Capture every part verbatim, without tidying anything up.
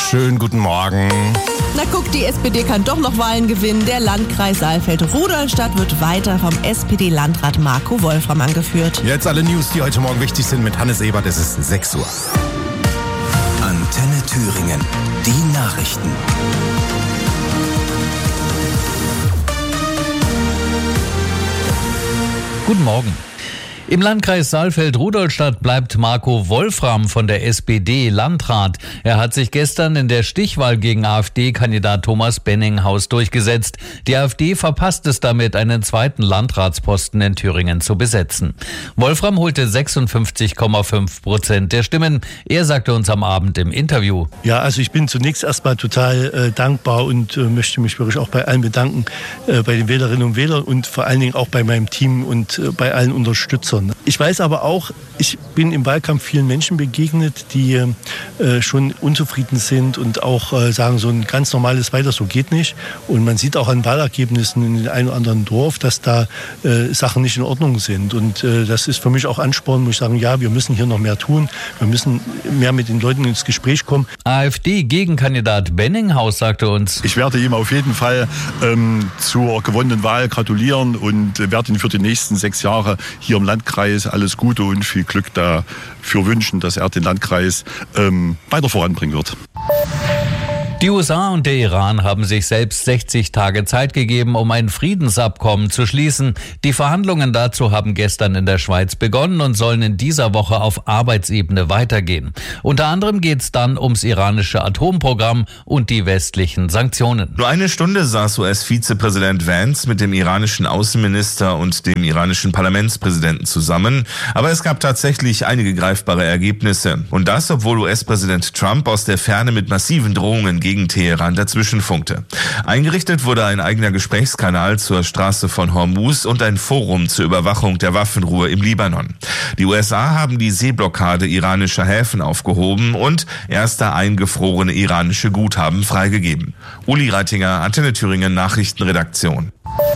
Schönen guten Morgen. Na guck, die S P D kann doch noch Wahlen gewinnen. Der Landkreis Saalfeld-Rudolstadt wird weiter vom S P D-Landrat Marco Wolfram angeführt. Jetzt alle News, die heute Morgen wichtig sind mit Hannes Ebert. Es ist sechs Uhr. Antenne Thüringen. Die Nachrichten. Guten Morgen. Im Landkreis Saalfeld-Rudolstadt bleibt Marco Wolfram von der S P D Landrat. Er hat sich gestern in der Stichwahl gegen AfD-Kandidat Thomas Benninghaus durchgesetzt. Die AfD verpasst es damit, einen zweiten Landratsposten in Thüringen zu besetzen. Wolfram holte sechsundfünfzig Komma fünf Prozent der Stimmen. Er sagte uns am Abend im Interview: Ja, also ich bin zunächst erstmal total äh, dankbar und äh, möchte mich wirklich auch bei allen bedanken, äh, bei den Wählerinnen und Wählern und vor allen Dingen auch bei meinem Team und äh, bei allen Unterstützern. Ich weiß aber auch, ich bin im Wahlkampf vielen Menschen begegnet, die äh, schon unzufrieden sind und auch äh, sagen, so ein ganz normales Weiter so geht nicht. Und man sieht auch an Wahlergebnissen in dem einen oder anderen Dorf, dass da äh, Sachen nicht in Ordnung sind. Und äh, das ist für mich auch Ansporn, muss ich sagen, ja, wir müssen hier noch mehr tun. Wir müssen mehr mit den Leuten ins Gespräch kommen. AfD-Gegenkandidat Benninghaus sagte uns: Ich werde ihm auf jeden Fall ähm, zur gewonnenen Wahl gratulieren und äh, werde ihn für die nächsten sechs Jahre hier im Landkreis alles Gute und viel Glück dafür wünschen, dass er den Landkreis ähm, weiter voranbringen wird. Die U S A und der Iran haben sich selbst sechzig Tage Zeit gegeben, um ein Friedensabkommen zu schließen. Die Verhandlungen dazu haben gestern in der Schweiz begonnen und sollen in dieser Woche auf Arbeitsebene weitergehen. Unter anderem geht es dann ums iranische Atomprogramm und die westlichen Sanktionen. Nur eine Stunde saß U S-Vizepräsident Vance mit dem iranischen Außenminister und dem iranischen Parlamentspräsidenten zusammen. Aber es gab tatsächlich einige greifbare Ergebnisse. Und das, obwohl U S-Präsident Trump aus der Ferne mit massiven Drohungen gegen Teheran dazwischen funkte. Eingerichtet wurde ein eigener Gesprächskanal zur Straße von Hormuz und ein Forum zur Überwachung der Waffenruhe im Libanon. Die U S A haben die Seeblockade iranischer Häfen aufgehoben und erste eingefrorene iranische Guthaben freigegeben. Uli Reitinger, Antenne Thüringen Nachrichtenredaktion.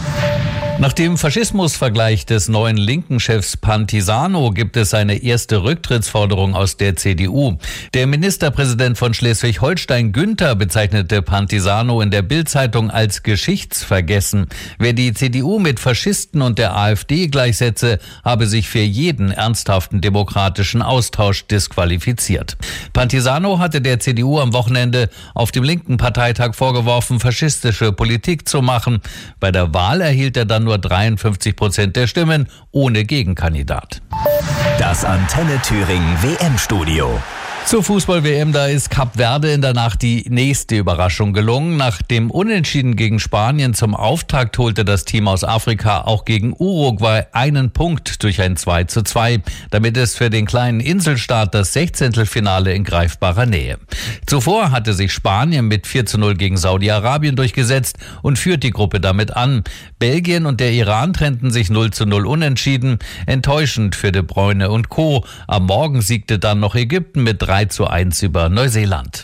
Nach dem Faschismusvergleich des neuen linken Chefs Pantisano gibt es eine erste Rücktrittsforderung aus der C D U. Der Ministerpräsident von Schleswig-Holstein Günther bezeichnete Pantisano in der Bild-Zeitung als geschichtsvergessen. Wer die C D U mit Faschisten und der AfD gleichsetze, habe sich für jeden ernsthaften demokratischen Austausch disqualifiziert. Pantisano hatte der C D U am Wochenende auf dem linken Parteitag vorgeworfen, faschistische Politik zu machen. Bei der Wahl erhielt er dann nur dreiundfünfzig Prozent der Stimmen, ohne Gegenkandidat. Das Antenne Thüringen W M-Studio. Zur Fußball-W M, da ist Kap Verde in der Nacht die nächste Überraschung gelungen. Nach dem Unentschieden gegen Spanien zum Auftakt holte das Team aus Afrika auch gegen Uruguay einen Punkt durch ein zwei zu zwei. Damit ist für den kleinen Inselstaat das Sechzehntelfinale in greifbarer Nähe. Zuvor hatte sich Spanien mit vier zu null gegen Saudi-Arabien durchgesetzt und führt die Gruppe damit an. Belgien und der Iran trennten sich null zu null unentschieden. Enttäuschend für De Bruyne und Co. Am Morgen siegte dann noch Ägypten mit drei zu eins über Neuseeland.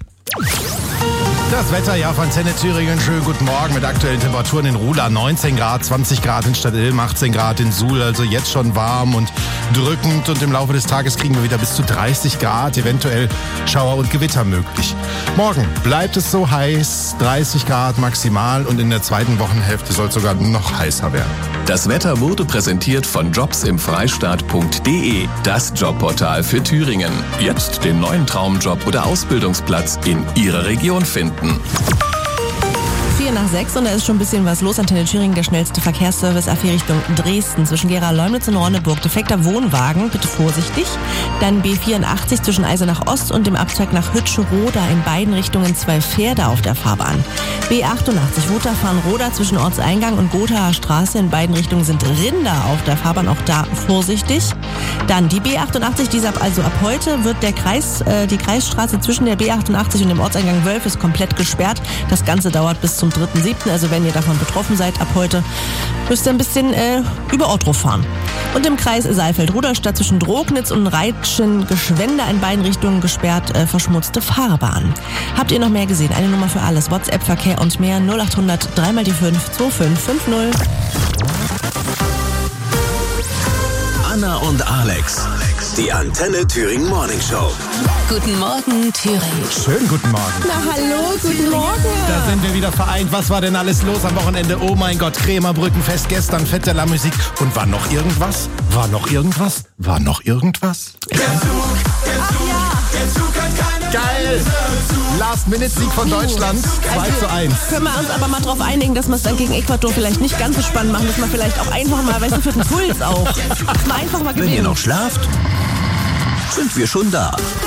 Das Wetter, ja, von Antenne Thüringen. Schönen guten Morgen mit aktuellen Temperaturen in Ruhla. neunzehn Grad, zwanzig Grad in Stadtilm, achtzehn Grad in Suhl. Also jetzt schon warm und drückend. Und im Laufe des Tages kriegen wir wieder bis zu dreißig Grad, eventuell Schauer und Gewitter möglich. Morgen bleibt es so heiß, dreißig Grad maximal. Und in der zweiten Wochenhälfte soll es sogar noch heißer werden. Das Wetter wurde präsentiert von jobsimfreistaat punkt de, das Jobportal für Thüringen. Jetzt den neuen Traumjob oder Ausbildungsplatz in Ihrer Region finden. vier nach sechs und da ist schon ein bisschen was los. Antenne Thüringen, der schnellste Verkehrsservice A vier Richtung Dresden zwischen Gera-Leumnitz und Ronneburg. Defekter Wohnwagen, bitte vorsichtig. Dann B vierundachtzig zwischen Eisenach Ost und dem Abzweig nach Hütschroda, in beiden Richtungen zwei Pferde auf der Fahrbahn. B achtundachtzig Wutachfahren-Roda zwischen Ortseingang und Gothaer Straße, in beiden Richtungen sind Rinder auf der Fahrbahn, auch da vorsichtig. Dann die B achtundachtzig, diese ab, also ab heute wird der Kreis, äh, die Kreisstraße zwischen der B achtundachtzig und dem Ortseingang Wölf ist komplett gesperrt. Das Ganze dauert bis zum dritten siebten Also wenn ihr davon betroffen seid, ab heute müsst ihr ein bisschen äh, über Ort drauf fahren. Und im Kreis Saalfeld-Rudolstadt zwischen Drognitz und Reitschen-Geschwender in beiden Richtungen gesperrt, äh, verschmutzte Fahrbahn. Habt ihr noch mehr gesehen? Eine Nummer für alles. WhatsApp, Verkehr und mehr null acht hundert drei mal die fünf zwei fünf fünf null. Anna und Alex Die Antenne Thüringen Morning Show. Guten Morgen, Thüringen. Schönen guten Morgen. Na hallo, guten Morgen. Da sind wir wieder vereint. Was war denn alles los am Wochenende? Oh mein Gott, Krämerbrückenfest gestern, Fête de la Musique. Und war noch irgendwas? War noch irgendwas? War noch irgendwas? Der Zug, der Zug, ja. der Zug hat keine Geil! Last-Minute-Sieg von Deutschland. zwei zu eins. Können wir uns aber mal drauf einigen, dass wir es dann gegen Ecuador vielleicht nicht ganz so spannend machen, dass wir vielleicht auch einfach mal, weißt du, für den Puls auch. Dass wir einfach mal gewinnen. Wenn ihr noch schlaft, sind wir schon da.